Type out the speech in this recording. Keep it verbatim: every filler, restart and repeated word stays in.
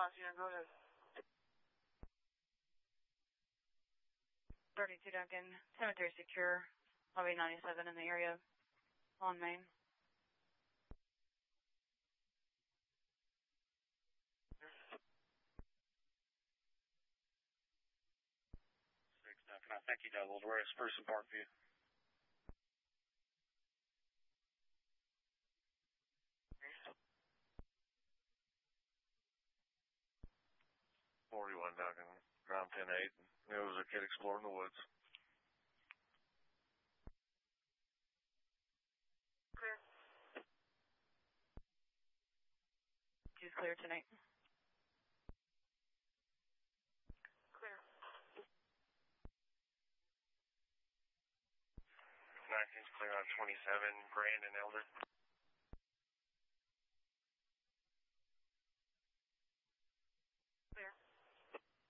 Montana, go ahead. thirty-two Duncan, cemetery secure, lobby ninety-seven in the area, on Main. six Duncan, I think he doubled. We're at Spruce and Parkview. forty-one Duncan, ground ten eight. It was a kid exploring the woods. Clear. She's clear tonight. Clear. nineteen's clear on twenty-seven, Brandon Elder.